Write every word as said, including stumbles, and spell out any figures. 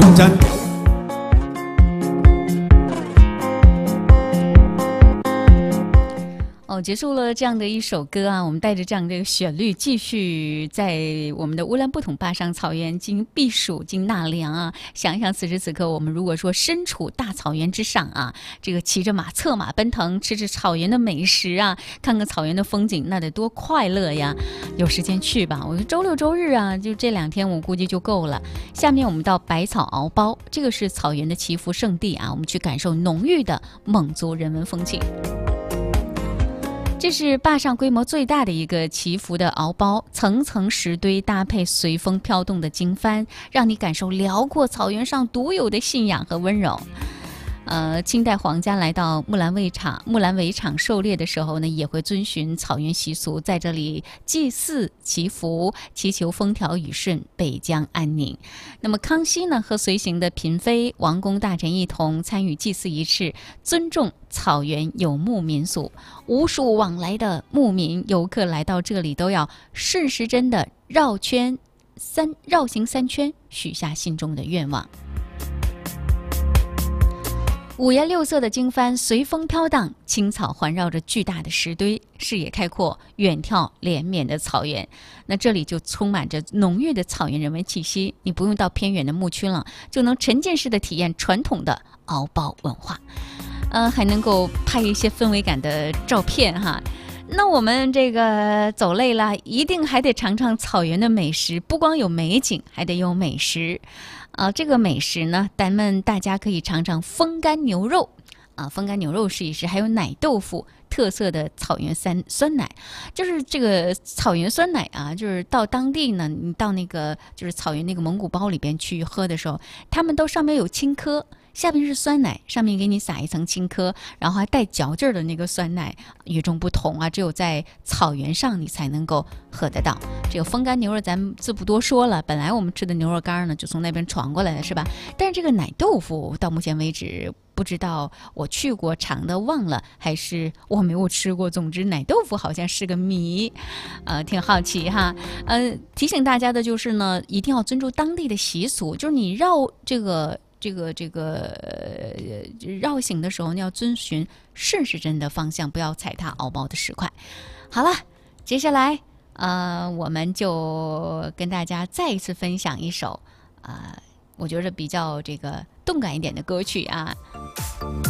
忠贞。 哦，结束了这样的一首歌啊，我们带着这样的一个旋律，继续在我们的乌兰布统坝上草原进行避暑、进行纳凉啊。想一想，此时此刻，我们如果说身处大草原之上啊，这个骑着马、策马奔腾，吃着草原的美食啊，看看草原的风景，那得多快乐呀！有时间去吧，我周六周日啊，就这两天我估计就够了。下面我们到百草敖包，这个是草原的祈福圣地啊，我们去感受浓郁的蒙族人文风情。这是坝上规模最大的一个祈福的敖包，层层石堆搭配随风飘动的经幡，让你感受辽阔草原上独有的信仰和温柔。呃，清代皇家来到木兰围场、木兰围场狩猎的时候呢，也会遵循草原习俗，在这里祭祀、祈福，祈求风调雨顺、北疆安宁。那么康熙呢，和随行的嫔妃、王公大臣一同参与祭祀仪式，尊重草原游牧民俗。无数往来的牧民、游客来到这里，都要顺时针的绕圈三绕行三圈，许下心中的愿望。五颜六色的经幡随风飘荡，青草环绕着巨大的石堆，视野开阔，远眺连绵的草原。那这里就充满着浓郁的草原人文气息，你不用到偏远的牧区了，就能沉浸式的体验传统的敖包文化，呃，还能够拍一些氛围感的照片哈。那我们这个走累了，一定还得尝尝草原的美食，不光有美景，还得有美食。啊，这个美食呢，咱们大家可以尝尝风干牛肉啊，风干牛肉试一试，还有奶豆腐，特色的草原酸酸奶，就是这个草原酸奶啊，就是到当地呢，你到那个就是草原那个蒙古包里边去喝的时候，他们都上面有青稞。下边是酸奶，上面给你撒一层青稞，然后还带嚼劲儿的那个酸奶，与众不同啊！只有在草原上你才能够喝得到。这个风干牛肉咱们自不多说了，本来我们吃的牛肉干呢就从那边传过来的是吧？但是这个奶豆腐到目前为止不知道我去过尝的忘了，还是我没有吃过。总之奶豆腐好像是个谜，呃，挺好奇哈。呃，提醒大家的就是呢，一定要尊重当地的习俗，就是你绕这个。这个这个、呃、绕行的时候，你要遵循顺时针的方向，不要踩踏敖包的石块。好了，接下来呃，我们就跟大家再一次分享一首呃，我觉得比较这个动感一点的歌曲啊。